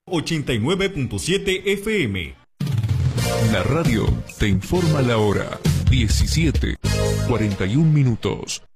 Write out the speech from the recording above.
89.7 FM. La radio te informa la hora. 17:41.